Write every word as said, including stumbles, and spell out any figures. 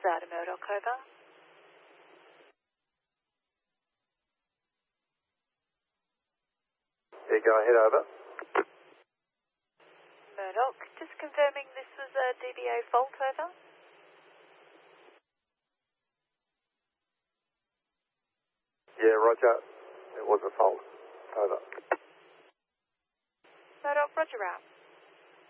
out of Murdoch, over. Yeah, go ahead, over. Murdoch, just confirming this was a D B A fault, over. Yeah, roger. It was a fault. Over. Murdoch, roger out.